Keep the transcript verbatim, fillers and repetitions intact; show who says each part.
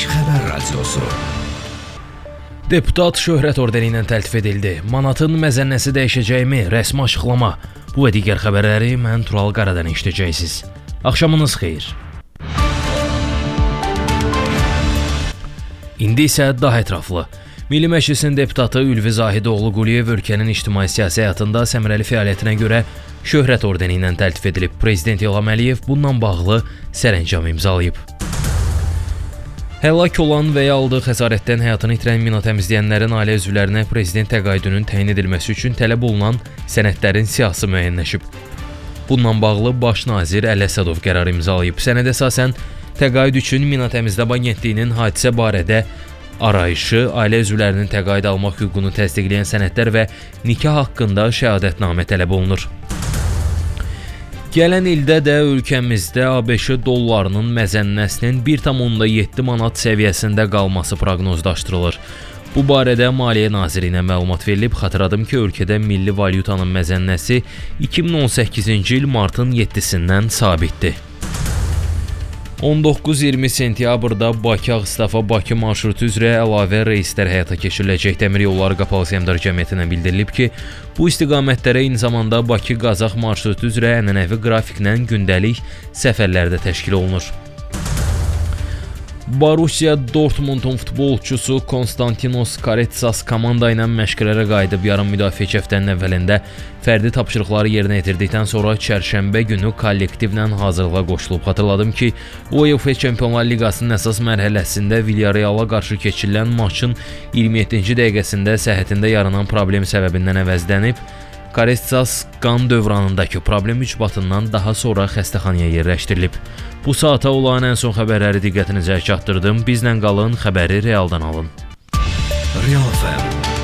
Speaker 1: İlk Xəbər Radiosu.
Speaker 2: Deputat şöhrət ordeni ilə təltif edildi. Manatın məzənnəsi dəyişəcəkmi? Rəsmi açıqlama. Bu və digər xəbərləri mən Tural Qaradan eşidəcəksiniz. Axşamınız xeyir. İndi isə daha ətraflı. Milli Məclisin deputatı Ülvi Zahidoğlu Quliyev ölkənin ictimai-siyasi həyatında səmərəli fəaliyyətinə görə şöhrət ordeni ilə təltif edilib. Prezident İlham Əliyev bununla bağlı sərəncam imzalayıb. Həlak olan və ya aldığı xəsarətdən həyatını itirən mina təmizləyənlərin ailə üzvlərinə prezident təqaüdünün təyin edilməsi üçün tələb olunan sənədlərin siyahısı müəyyənləşib. Bununla bağlı Baş nazir Əli Əsədov qərar imzalayıb. Sənədə əsasən təqaüd üçün Mina Təmizləmə Agentliyinin hadisə barədə arayışı, ailə üzvlərinin təqaüd almaq hüququnu təsdiqləyən sənədlər və nikah haqqında şəhadətnamə tələb olunur. Gələn ildə də ölkəmizdə ABŞ dollarının məzənnəsinin bir tam yeddi manat səviyyəsində qalması proqnozlaşdırılır. Bu barədə Maliyyə Nazirliyinə məlumat verilib. Xatırladım ki, ölkədə milli valyutanın məzənnəsi iki min on səkkizinci il martın yeddisindən sabitdir. on doqquz iyirmi sentyabrda Bakı-Ağstafa-Bakı marşrutu üzrə əlavə reyslər həyata keçiriləcək. Dəmir Yolları Qapalı Səhmdar Cəmiyyətindən bildirilib ki, bu istiqamətlərə eyni zamanda Bakı-Qazax marşrutu üzrə ənənəvi qrafiklə gündəlik səfərlər də təşkil olunur. Borussia Dortmundun futbolçusu Konstantinos Karetsas komanda ilə məşqlərə qayıdıb. Yarım müdafiəçi həftənin əvvəlində fərdi tapşırıqları yerinə yetirdikdən sonra çərşənbə günü kollektivlə hazırlığa qoşulub. Xatırladım ki, UEFA Çempionlar Liqasının əsas mərhələsində Villarreala qarşı keçirilən maçın iyirmi yeddinci dəqiqəsində səhhətində yaranan problem səbəbindən əvəzlənib. Karetsas qan dövranındakı problem ucbatından daha sonra xəstəxanaya yerləşdirilib. Bu saata olan ən son xəbərləri diqqətinizə çatdırdım. Bizlə qalın, xəbəri realdan alın.
Speaker 1: Real F M